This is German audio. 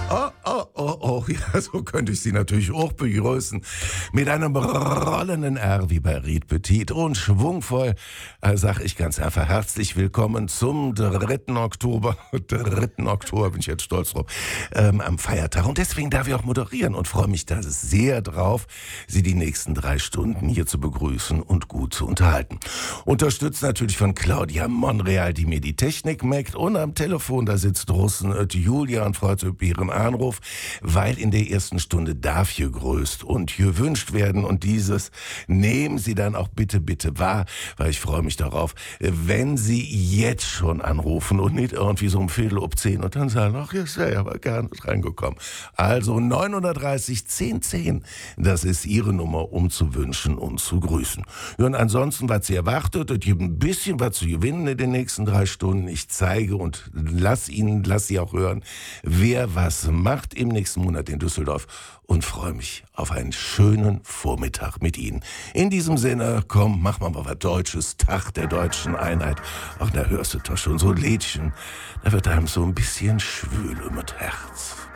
Ja, so könnte ich Sie natürlich auch begrüßen. Mit einem rollenden R wie bei Ried Petit und schwungvoll sag ich ganz einfach herzlich willkommen zum 3. Oktober. 3. Oktober bin ich jetzt stolz drauf, am Feiertag. Und deswegen darf ich auch moderieren und freue mich da sehr drauf, Sie die nächsten 3 Stunden hier zu begrüßen und gut zu unterhalten. Unterstützt natürlich von Claudia Monreal, die mir die Technik merkt. Und am Telefon, da sitzt draußen Julia und freut sich über ihren Anruf, weil in der ersten Stunde darf gegrüßt und gewünscht werden. Und dieses nehmen Sie dann auch bitte wahr, weil ich freue mich darauf, wenn Sie jetzt schon anrufen und nicht irgendwie so um 9:45 und dann sagen, ach, jetzt wäre ja aber gar nicht reingekommen. Also 930 1010, das ist Ihre Nummer, um zu wünschen und zu grüßen. Ja, und ansonsten, was Sie erwartet, es gibt ein bisschen was zu gewinnen in den nächsten 3 Stunden. Ich zeige und lass Sie auch hören, wer was macht im nächsten Monat in Düsseldorf und freue mich auf einen schönen Vormittag mit Ihnen. In diesem Sinne, komm, mach mal was Deutsches, Tag der deutschen Einheit. Ach, da hörst du doch schon so Lädchen, da wird einem so ein bisschen schwül mit Herz.